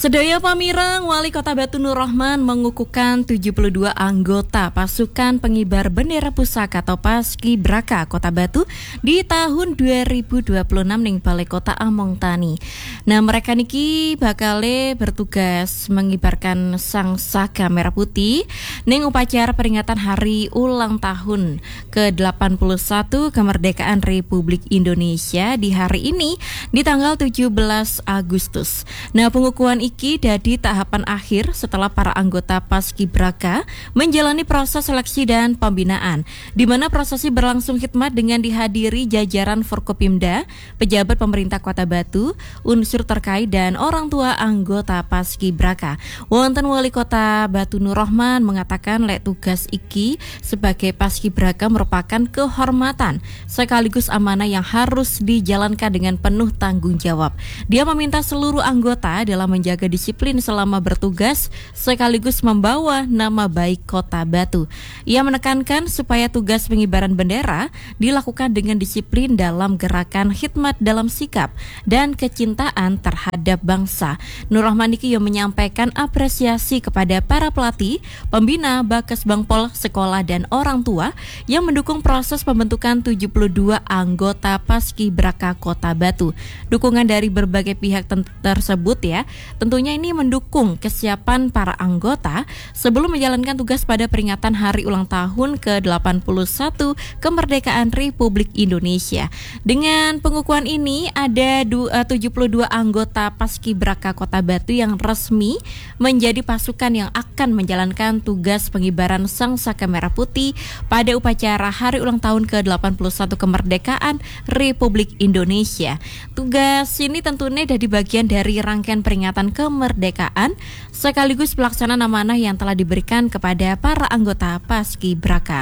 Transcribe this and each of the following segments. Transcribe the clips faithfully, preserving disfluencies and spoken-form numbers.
Sedaya pamireng, Wali Kota Batu Nur Rahman mengukuhkan tujuh puluh dua anggota pasukan pengibar bendera pusaka atau Paskibraka Kota Batu di tahun dua ribu dua puluh enam ning Balai Kota Among Tani. Nah, mereka niki bakale bertugas mengibarkan sang saka merah putih ning upacara peringatan hari ulang tahun ke delapan puluh satu kemerdekaan Republik Indonesia di hari ini di tanggal tujuh belas Agustus. Nah, pengukuhan iki dadi tahapan akhir setelah para anggota Paskibraka menjalani proses seleksi dan pembinaan, di mana prosesi berlangsung khidmat dengan dihadiri jajaran Forkopimda, pejabat pemerintah Kota Batu, unsur terkait dan orang tua anggota Paskibraka. Wonten Wali Kota Batu Nur Rahman mengatakan lek tugas iki sebagai Paskibraka merupakan kehormatan sekaligus amanah yang harus dijalankan dengan penuh tanggung jawab. Dia meminta seluruh anggota dalam menjaga jaga disiplin selama bertugas sekaligus membawa nama baik Kota Batu. Ia menekankan supaya tugas pengibaran bendera dilakukan dengan disiplin dalam gerakan khidmat dalam sikap dan kecintaan terhadap bangsa. Nur Rahman iki menyampaikan apresiasi kepada para pelatih, pembina, Bakes Bangpol, sekolah dan orang tua yang mendukung proses pembentukan tujuh puluh dua anggota Paskibraka Kota Batu. Dukungan dari berbagai pihak ten- tersebut ya tentunya ini mendukung kesiapan para anggota sebelum menjalankan tugas pada peringatan hari ulang tahun ke delapan puluh satu kemerdekaan Republik Indonesia. Dengan pengukuhan ini ada tujuh puluh dua anggota Paskibraka Kota Batu yang resmi menjadi pasukan yang akan menjalankan tugas pengibaran sang saka merah putih pada upacara hari ulang tahun ke delapan puluh satu kemerdekaan Republik Indonesia. Tugas ini tentunya dari bagian dari rangkaian peringatan kemerdekaan sekaligus pelaksanaan amanah yang telah diberikan kepada para anggota Paskibraka.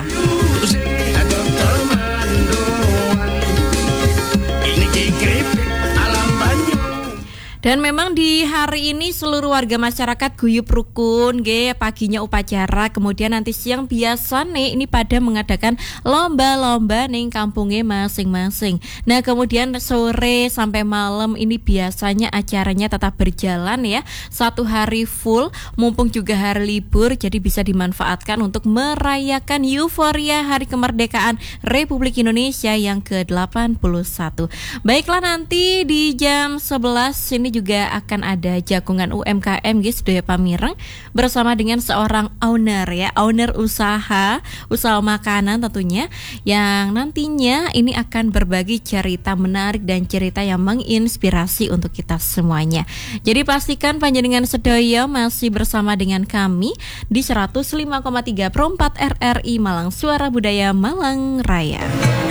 Dan memang di hari ini seluruh warga masyarakat guyup rukun nggih, paginya upacara, kemudian nanti siang biasa nih ini pada mengadakan lomba-lomba ning kampungnya masing-masing. Nah, kemudian sore sampai malam ini biasanya acaranya tetap berjalan ya. Satu hari full, mumpung juga hari libur, jadi bisa dimanfaatkan untuk merayakan euforia Hari Kemerdekaan Republik Indonesia yang ke delapan puluh satu. Baiklah, nanti di jam sebelas ini juga akan ada jagungan U M K M guys, sedaya pamireng, bersama dengan seorang owner ya, owner usaha, usaha makanan tentunya, yang nantinya ini akan berbagi cerita menarik dan cerita yang menginspirasi untuk kita semuanya. Jadi pastikan panjenengan sedaya masih bersama dengan kami di seratus lima koma tiga per empat R R I Malang, Suara Budaya Malang Raya.